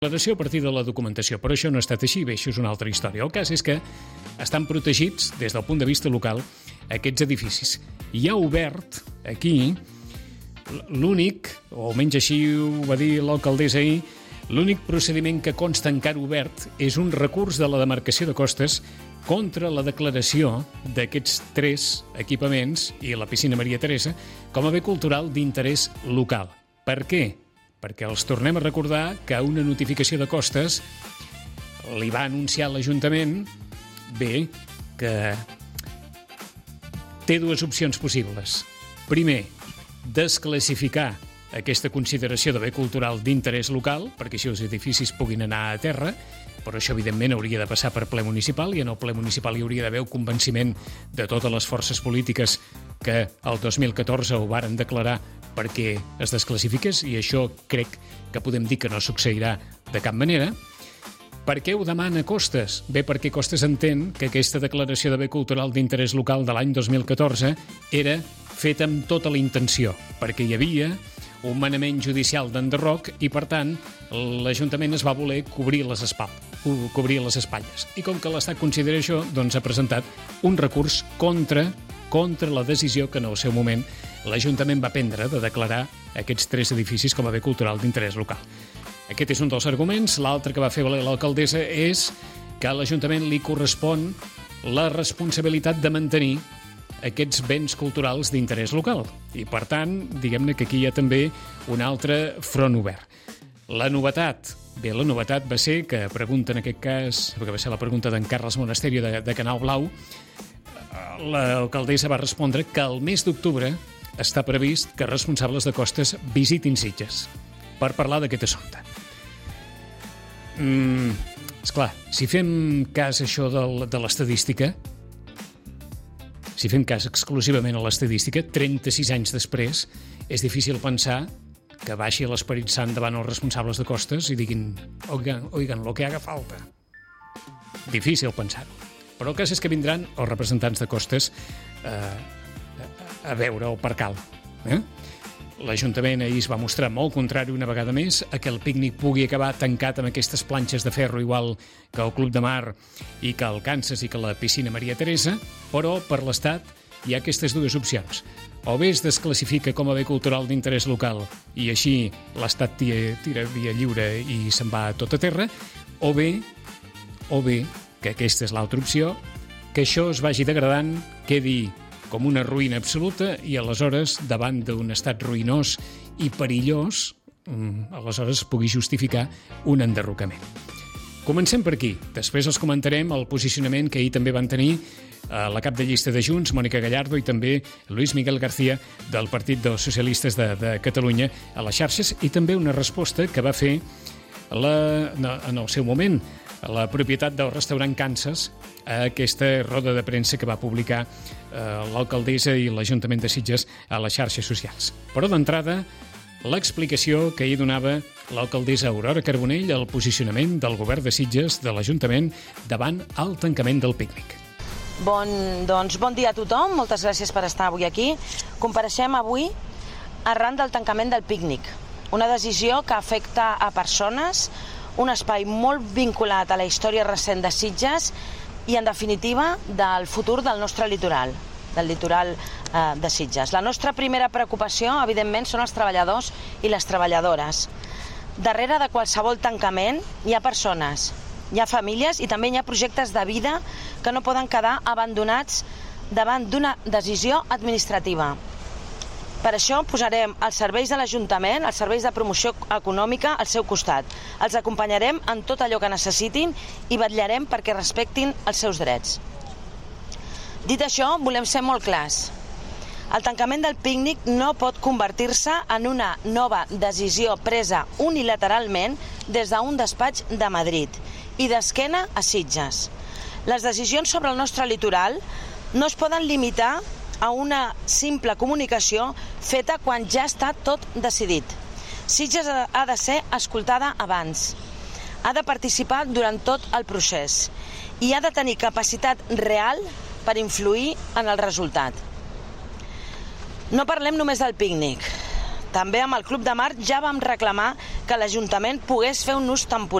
declaració a partir de la documentació, però això no ha estat així, bé, això és una altra història. El cas és que estan protegits, des del punt de vista local, aquests edificis. Hi ha obert, aquí, l'únic, o almenys així ho va dir l'alcaldessa ahir, l'únic procediment que consta encara obert és un recurs de la demarcació de costes contra la declaració d'aquests 3 equipaments i la piscina Maria Teresa com a bé cultural d'interès local. Per què? Perquè els tornem a recordar que una notificació de costes li va anunciar l'Ajuntament, bé, que té 2 opcions possibles. Primer, desclassificar aquesta consideració de bé cultural d'interès local, perquè així els edificis puguin anar a terra, però això, evidentment, hauria de passar per ple municipal, i en el ple municipal hi hauria d'haver un convenciment de totes les forces polítiques que el 2014 ho varen declarar perquè es desclassifiqués, i això crec que podem dir que no succeirà de cap manera. Per què ho demana Costes? Bé, perquè Costes entén que aquesta declaració de bé cultural d'interès local de l'any 2014 era feta amb tota la intenció, perquè hi havia un manament judicial d'enderroc i, per tant, l'Ajuntament es va voler cobrir les espatlles. I com que l'Estat considera això, doncs ha presentat un recurs contra la decisió que en el seu moment l'Ajuntament va prendre de declarar aquests 3 edificis com a bé cultural d'interès local. Aquest és un dels arguments. L'altre que va fer valer l'alcaldessa és que a l'Ajuntament li correspon la responsabilitat de mantenir aquests béns culturals d'interès local. I, per tant, diguem-ne que aquí hi ha també un altre front obert. La novetat va ser que pregunta, en aquest cas, perquè va ser la pregunta d'en Carles Monasterio de Canal Blau, l'alcaldessa va respondre que el mes d'octubre està previst que responsables de costes visitin Sitges per parlar d'aquest assumpte. Esclar, si fem cas això de l'estadística, si fem cas exclusivament a l'estadística, 36 anys després, és difícil pensar que baixi l'Esperit Sant davant els responsables de costes i diguin, oigan, lo que haga falta. Difícil pensar-ho. Però el cas és que vindran els representants de costes a veure el percal. L'Ajuntament ahir es va mostrar molt contrari una vegada més a que el pícnic pugui acabar tancat amb aquestes planxes de ferro igual que el Club de Mar i que el Kansas i que la piscina Maria Teresa, però per l'Estat hi ha aquestes 2 opcions. O bé es desclassifica com a bé cultural d'interès local i així l'Estat tira via lliure i se'n va a tot a terra, o bé, que aquesta és l'altra opció, que això es vagi degradant, quedi com una ruïna absoluta i aleshores, davant d'un estat ruïnós i perillós, aleshores es pugui justificar un enderrocament. Comencem per aquí. Després els comentarem el posicionament que ahir també van tenir la cap de llista de Junts, Mònica Gallardo, i també Luis Miguel García, del Partit dels Socialistes de Catalunya, a les xarxes, i també una resposta que va fer en el seu moment la propietat del restaurant Kansas a aquesta roda de premsa que va publicar l'alcaldessa i l'Ajuntament de Sitges a les xarxes socials. Però d'entrada, l'explicació que hi donava l'alcaldessa Aurora Carbonell al posicionament del govern de Sitges, de l'Ajuntament, davant el tancament del pícnic. Bon dia a tothom, moltes gràcies per estar avui aquí. Compareixem avui arran del tancament del pícnic, una decisió que afecta a persones, un espai molt vinculat a la història recent de Sitges i, en definitiva, del futur del nostre litoral, del litoral de Sitges. La nostra primera preocupació, evidentment, són els treballadors i les treballadores. Darrere de qualsevol tancament hi ha persones, hi ha famílies i també hi ha projectes de vida que no poden quedar abandonats davant d'una decisió administrativa. Per això posarem els serveis de l'Ajuntament, els serveis de promoció econòmica al seu costat. Els acompanyarem en tot allò que necessitin i vetllarem perquè respectin els seus drets. Dit això, volem ser molt clars. El tancament del pícnic no pot convertir-se en una nova decisió presa unilateralment des d'un despatx de Madrid i d'esquena a Sitges. Les decisions sobre el nostre litoral no es poden limitar a una simple comunicació feta quan ja està tot decidit. Sitges ha de ser escoltada abans, ha de participar durant tot el procés i ha de tenir capacitat real per influir en el resultat. No parlem només del pícnic. També amb el Club de Mar ja vam reclamar que l'Ajuntament pogués fer un ús temporal